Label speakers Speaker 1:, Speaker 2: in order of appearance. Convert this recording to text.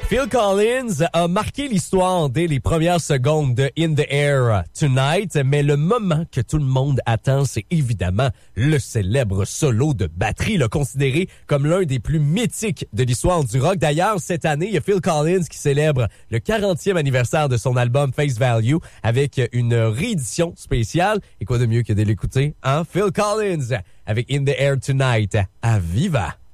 Speaker 1: Phil Collins a marqué l'histoire dès les premières secondes de In the Air Tonight, mais le moment que tout le monde attend, c'est évidemment le célèbre solo de batterie, le considéré comme l'un des plus mythiques de l'histoire du rock. D'ailleurs, cette année, il y a Phil Collins qui célèbre le 40e anniversaire de son album Face Value avec une réédition spéciale. Et quoi de mieux que de l'écouter, hein? Phil Collins avec In the Air Tonight à Viva!